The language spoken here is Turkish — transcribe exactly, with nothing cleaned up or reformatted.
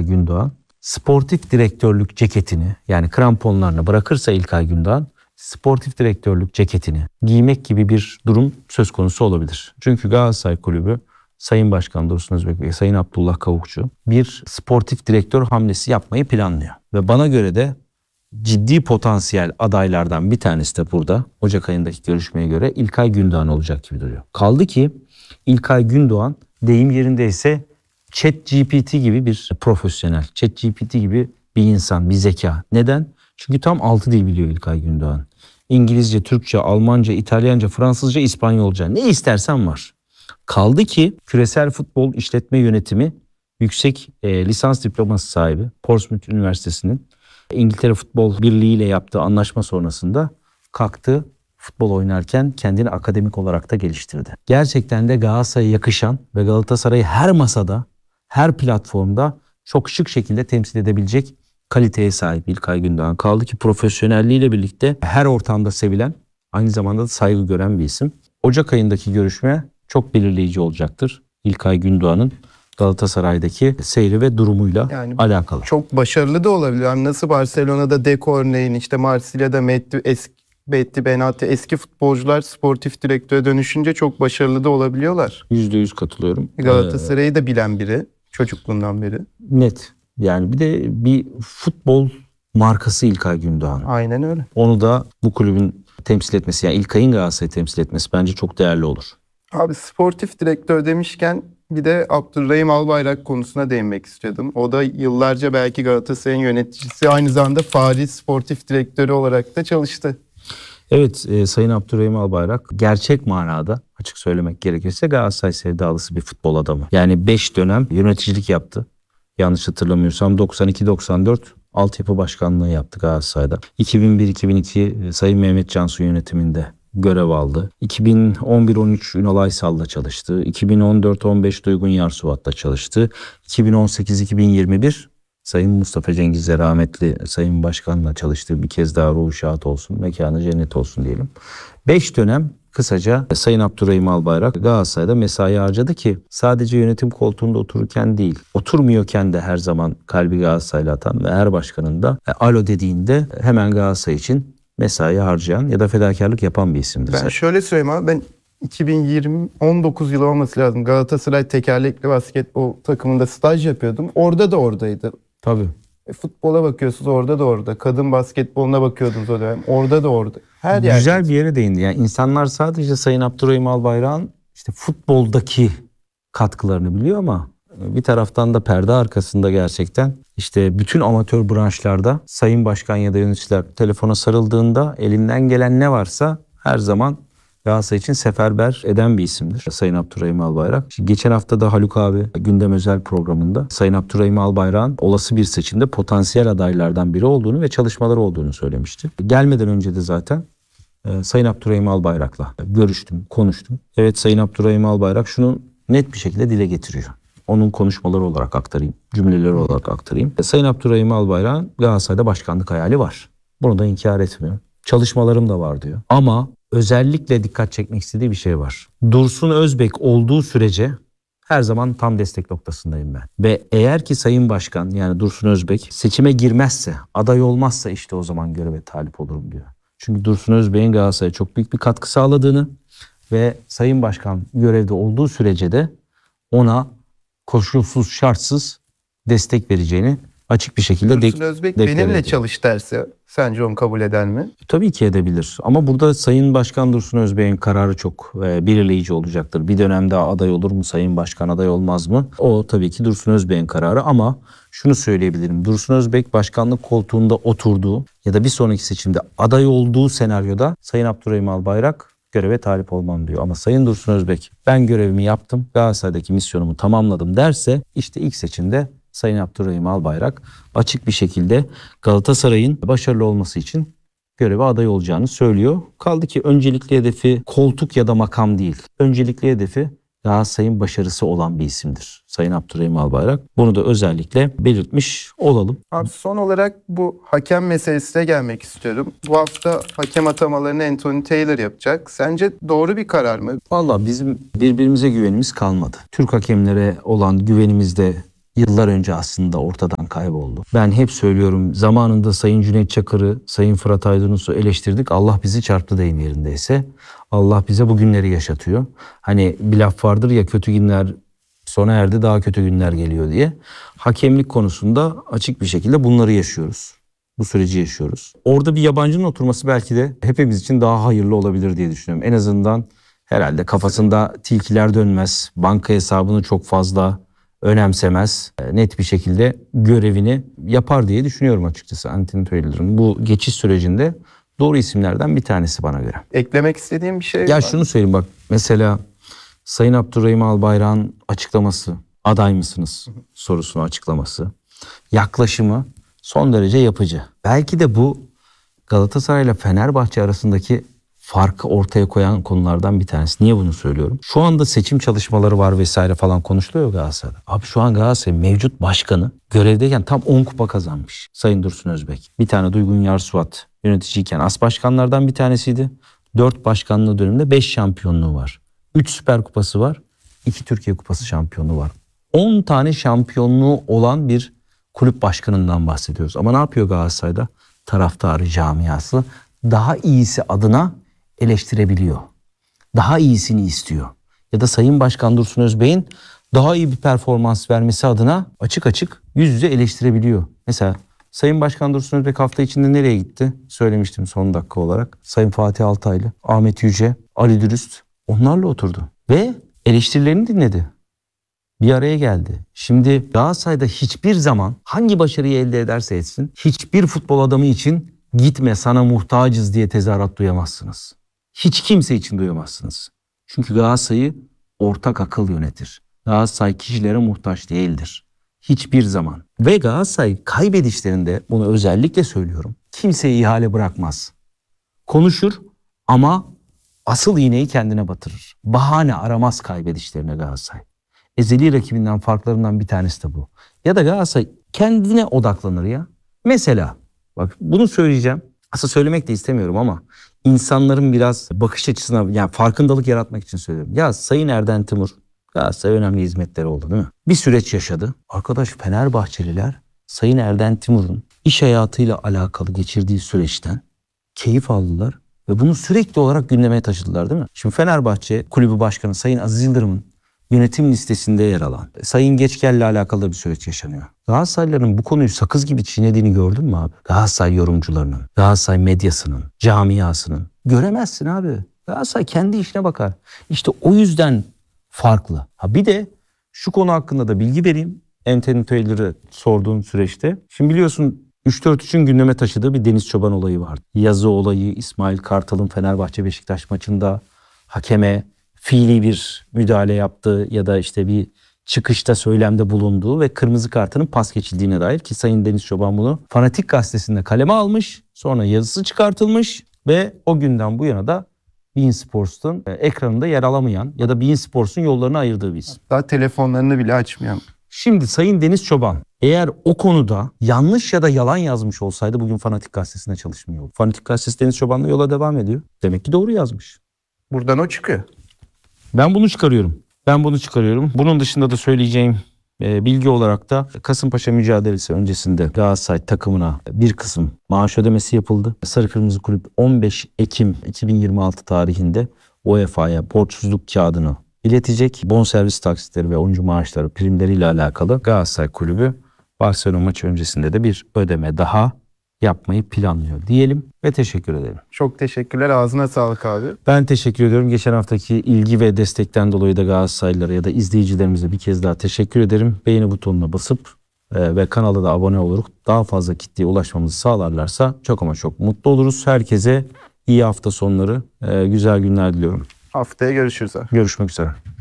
Gündoğan sportif direktörlük ceketini, yani kramponlarını bırakırsa İlkay Gündoğan sportif direktörlük ceketini giymek gibi bir durum söz konusu olabilir. Çünkü Galatasaray Kulübü Sayın Başkan Dursun Özbek ve Sayın Abdullah Kavukçu bir sportif direktör hamlesi yapmayı planlıyor. Ve bana göre de ciddi potansiyel adaylardan bir tanesi de burada Ocak ayındaki görüşmeye göre İlkay Gündoğan olacak gibi duruyor. Kaldı ki İlkay Gündoğan deyim yerindeyse ChatGPT gibi bir profesyonel, ChatGPT gibi bir insan, bir zeka. Neden? Çünkü tam altı dil biliyor İlkay Gündoğan. İngilizce, Türkçe, Almanca, İtalyanca, Fransızca, İspanyolca ne istersen var. Kaldı ki küresel futbol işletme yönetimi yüksek e, lisans diploması sahibi Portsmouth Üniversitesi'nin İngiltere Futbol Birliği ile yaptığı anlaşma sonrasında kalktı, futbol oynarken kendini akademik olarak da geliştirdi. Gerçekten de Galatasaray'a yakışan ve Galatasaray'ı her masada, her platformda çok şık şekilde temsil edebilecek kaliteye sahip İlkay Gündoğan. Kaldı ki profesyonelliğiyle birlikte her ortamda sevilen, aynı zamanda da saygı gören bir isim. Ocak ayındaki görüşme çok belirleyici olacaktır. İlkay Gündoğan'ın Galatasaray'daki seyri ve durumuyla yani alakalı. Çok başarılı da olabilir. Yani nasıl Barcelona'da Deco örneğin, işte Marsilya'da Metti, eski Betti Benati, eski futbolcular sportif direktöre dönüşünce çok başarılı da olabiliyorlar. yüzde yüz katılıyorum. Galatasaray'ı da bilen biri çocukluğundan beri. Net. Yani bir de bir futbol markası İlkay Gündoğan. Aynen öyle. Onu da bu kulübün temsil etmesi, yani İlkay'ın Galatasaray'ı temsil etmesi bence çok değerli olur. Abi sportif direktör demişken bir de Abdurrahim Albayrak konusuna değinmek istedim. O da yıllarca belki Galatasaray'ın yöneticisi, aynı zamanda Paris sportif direktörü olarak da çalıştı. Evet, e, Sayın Abdurrahim Albayrak gerçek manada, açık söylemek gerekirse, Galatasaray sevdalısı bir futbol adamı. Yani beş dönem yöneticilik yaptı. Yanlış hatırlamıyorsam doksan iki doksan dört altyapı başkanlığı yaptı Galatasaray'da. iki bin bir iki bin iki Sayın Mehmet Cansu yönetiminde görev aldı. iki bin on bir on üç Ünal Aysal'la çalıştı. iki bin on dört on beş Duygun Yarsuvat'la çalıştı. iki bin on sekiz iki bin yirmi bir Sayın Mustafa Cengiz'le, rahmetli Sayın Başkan'la çalıştı. Bir kez daha ruhu şad olsun, mekanı cennet olsun diyelim. beş dönem kısaca Sayın Abdurrahim Albayrak Galatasaray'da mesai harcadı ki sadece yönetim koltuğunda otururken değil, oturmuyorken de her zaman kalbi Galatasaray'la atan ve her başkanın da e, alo dediğinde hemen Galatasaray için mesai harcayan ya da fedakarlık yapan bir isimdir. Ben şöyle söyleyeyim abi, ben iki bin yirmi on dokuz yılı olması lazım. Galatasaray tekerlekli basketbol takımında staj yapıyordum. Orada da oradaydı. Tabii. E, futbola bakıyorsunuz, orada da orada. Kadın basketboluna bakıyordunuz o dönem. Orada da orada. Her yer. Güzel bir yere değindi. Yani insanlar sadece Sayın Abdurrahim Albayrak'ın işte futboldaki katkılarını biliyor ama bir taraftan da perde arkasında gerçekten işte bütün amatör branşlarda Sayın Başkan ya da yöneticiler telefona sarıldığında elinden gelen ne varsa her zaman Galatasaray için seferber eden bir isimdir Sayın Abdurrahim Albayrak. Şimdi geçen hafta da Haluk abi Gündem Özel programında Sayın Abdurrahim Albayrak'ın olası bir seçimde potansiyel adaylardan biri olduğunu ve çalışmaları olduğunu söylemişti. Gelmeden önce de zaten e, Sayın Abdurrahim Albayrak'la görüştüm, konuştum. Evet, Sayın Abdurrahim Albayrak şunu net bir şekilde dile getiriyor. Onun konuşmaları olarak aktarayım, cümleleri olarak aktarayım. E, Sayın Abdurrahim Albayrak'ın Galatasaray'da başkanlık hayali var. Bunu da inkar etmiyor. Çalışmalarım da var diyor. Ama özellikle dikkat çekmek istediği bir şey var. Dursun Özbek olduğu sürece her zaman tam destek noktasındayım ben. Ve eğer ki Sayın Başkan, yani Dursun Özbek seçime girmezse, aday olmazsa işte o zaman göreve talip olurum diyor. Çünkü Dursun Özbek'in Galatasaray'a çok büyük bir katkı sağladığını ve Sayın Başkan görevde olduğu sürece de ona koşulsuz, şartsız destek vereceğini açık bir şekilde Dursun Özbek benimle çalış derse sence onu kabul eder mi? Tabii ki edebilir. Ama burada Sayın Başkan Dursun Özbek'in kararı çok e, belirleyici olacaktır. Bir dönem daha aday olur mu? Sayın Başkan aday olmaz mı? O tabii ki Dursun Özbek'in kararı ama şunu söyleyebilirim. Dursun Özbek başkanlık koltuğunda oturduğu ya da bir sonraki seçimde aday olduğu senaryoda Sayın Abdurrahim Albayrak göreve talip olmam diyor. Ama Sayın Dursun Özbek ben görevimi yaptım, Galatasaray'daki misyonumu tamamladım derse işte ilk seçimde Sayın Abdurrahim Albayrak açık bir şekilde Galatasaray'ın başarılı olması için göreve aday olacağını söylüyor. Kaldı ki öncelikli hedefi koltuk ya da makam değil. Öncelikli hedefi Galatasaray'ın başarısı olan bir isimdir Sayın Abdurrahim Albayrak. Bunu da özellikle belirtmiş olalım. Abi son olarak bu hakem meselesine gelmek istiyorum. Bu hafta hakem atamalarını Anthony Taylor yapacak. Sence doğru bir karar mı? Vallahi bizim birbirimize güvenimiz kalmadı. Türk hakemlere olan güvenimiz de yıllar önce aslında ortadan kayboldu. Ben hep söylüyorum, zamanında Sayın Cüneyt Çakır'ı, Sayın Fırat Aydınus'u eleştirdik. Allah bizi çarptı deyim yerindeyse. Allah bize bu günleri yaşatıyor. Hani bir laf vardır ya, kötü günler sona erdi, daha kötü günler geliyor diye. Hakemlik konusunda açık bir şekilde bunları yaşıyoruz. Bu süreci yaşıyoruz. Orada bir yabancının oturması belki de hepimiz için daha hayırlı olabilir diye düşünüyorum. En azından herhalde kafasında tilkiler dönmez. Banka hesabını çok fazla önemsemez. Net bir şekilde görevini yapar diye düşünüyorum açıkçası Anthony Taylor'ın. Bu geçiş sürecinde doğru isimlerden bir tanesi bana göre. Eklemek istediğim bir şey var. Ya şunu söyleyeyim bak. Mesela Sayın Abdurrahim Albayrak'ın açıklaması, aday mısınız sorusunu açıklaması, yaklaşımı son derece yapıcı. Belki de bu Galatasaray ile Fenerbahçe arasındaki farkı ortaya koyan konulardan bir tanesi. Niye bunu söylüyorum? Şu anda seçim çalışmaları var vesaire falan konuşuluyor Galatasaray'da. Abi şu an Galatasaray mevcut başkanı görevdeyken tam on kupa kazanmış. Sayın Dursun Özbek. Bir tane Duygun Yarsuat yöneticiyken as başkanlardan bir tanesiydi. Dört başkanlığı döneminde beş şampiyonluğu var. Üç Süper Kupası var. iki Türkiye Kupası şampiyonluğu var. On tane şampiyonluğu olan bir kulüp başkanından bahsediyoruz. Ama ne yapıyor Galatasaray'da? Taraftarı, camiası daha iyisi adına eleştirebiliyor. Daha iyisini istiyor. Ya da Sayın Başkan Dursun Özbek'in daha iyi bir performans vermesi adına açık açık yüz yüze eleştirebiliyor. Mesela Sayın Başkan Dursun Özbek hafta içinde nereye gitti? Söylemiştim son dakika olarak. Sayın Fatih Altaylı, Ahmet Yüce, Ali Dürüst onlarla oturdu. Ve eleştirilerini dinledi. Bir araya geldi. Şimdi Galatasaray'da hiçbir zaman hangi başarıyı elde ederse etsin hiçbir futbol adamı için gitme sana muhtacız diye tezahürat duyamazsınız. Hiç kimse için duyamazsınız. Çünkü Galatasaray'ı ortak akıl yönetir. Galatasaray kişilere muhtaç değildir. Hiçbir zaman. Ve Galatasaray kaybedişlerinde bunu özellikle söylüyorum. Kimseye ihale bırakmaz. Konuşur ama asıl iğneyi kendine batırır. Bahane aramaz kaybedişlerine Galatasaray. Ezeli rakibinden farklarından bir tanesi de bu. Ya da Galatasaray kendine odaklanır ya. Mesela bak bunu söyleyeceğim. Aslında söylemek de istemiyorum ama insanların biraz bakış açısına yani farkındalık yaratmak için söylüyorum. Ya Sayın Erden Timur Galatasaray önemli hizmetleri oldu değil mi? Bir süreç yaşadı. Arkadaş Fenerbahçeliler Sayın Erden Timur'un iş hayatıyla alakalı geçirdiği süreçten keyif aldılar ve bunu sürekli olarak gündeme taşıdılar değil mi? Şimdi Fenerbahçe Kulübü Başkanı Sayın Aziz Yıldırım'ın yönetim listesinde yer alan Sayın Geçkel'le alakalı da bir süreç yaşanıyor. Galatasaraylıların bu konuyu sakız gibi çiğnediğini gördün mü abi? Galatasaray yorumcularının, Galatasaray medyasının, camiasının. Göremezsin abi. Galatasaray kendi işine bakar. İşte o yüzden farklı. Ha bir de şu konu hakkında da bilgi vereyim. Anthony Taylor'ı sorduğun süreçte. Şimdi biliyorsun üç dört üçün gündeme taşıdığı bir Deniz Çoban olayı vardı. Yazı olayı, İsmail Kartal'ın Fenerbahçe Beşiktaş maçında hakeme fiili bir müdahale yaptığı ya da işte bir çıkışta söylemde bulunduğu ve kırmızı kartının pas geçildiğine dair ki Sayın Deniz Çoban bunu Fanatik Gazetesi'nde kaleme almış. Sonra yazısı çıkartılmış ve o günden bu yana da beIN Sports'un ekranında yer alamayan ya da beIN Sports'un yollarını ayırdığı bir isim. Daha telefonlarını bile açmayan. Şimdi Sayın Deniz Çoban eğer o konuda yanlış ya da yalan yazmış olsaydı bugün Fanatik Gazetesi'nde çalışmıyor. Fanatik Gazetesi Deniz Çoban'la yola devam ediyor. Demek ki doğru yazmış. Buradan o çıkıyor. Ben bunu çıkarıyorum. Ben bunu çıkarıyorum. Bunun dışında da söyleyeceğim e, bilgi olarak da Kasımpaşa mücadelesi öncesinde Galatasaray takımına bir kısım maaş ödemesi yapıldı. Sarı Kırmızı Kulüp on beş Ekim iki bin yirmi altı tarihinde U E F A'ya borçsuzluk kağıdını iletecek. Bonservis taksitleri ve oyuncu maaşları primleriyle alakalı Galatasaray Kulübü Barcelona maçı öncesinde de bir ödeme daha yapmayı planlıyor diyelim ve teşekkür ederim. Çok teşekkürler. Ağzına sağlık abi. Ben teşekkür ediyorum. Geçen haftaki ilgi ve destekten dolayı da Galatasaraylılara ya da izleyicilerimize bir kez daha teşekkür ederim. Beğeni butonuna basıp e, ve kanala da abone olup daha fazla kitleye ulaşmamızı sağlarlarsa çok ama çok mutlu oluruz. Herkese iyi hafta sonları, e, güzel günler diliyorum. Haftaya görüşürüz abi. Görüşmek üzere.